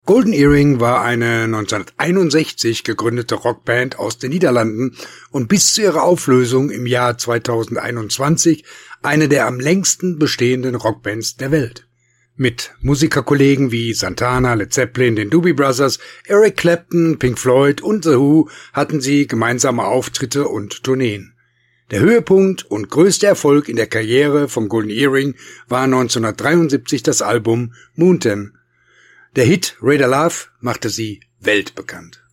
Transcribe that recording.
Golden Earring war eine 1961 gegründete Rockband aus den Niederlanden und bis zu ihrer Auflösung im Jahr 2021 eine der am längsten bestehenden Rockbands der Welt. Mit Musikerkollegen wie Santana, Led Zeppelin, den Doobie Brothers, Eric Clapton, Pink Floyd und The Who hatten sie gemeinsame Auftritte und Tourneen. Der Höhepunkt und größte Erfolg in der Karriere von Golden Earring war 1973 das Album Mountain. Der Hit Radar Love machte sie weltbekannt.